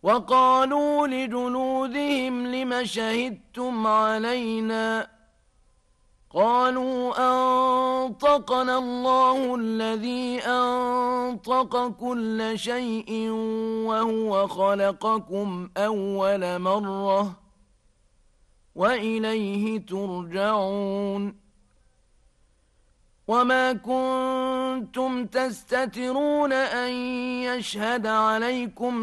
وقالوا لجلودهم لم شهدتم علينا قالوا أنطقنا الله الذي أنطق كل شيء وهو خلقكم أول مرة وإليه ترجعون وما كنتم تستترون أن يشهد عليكم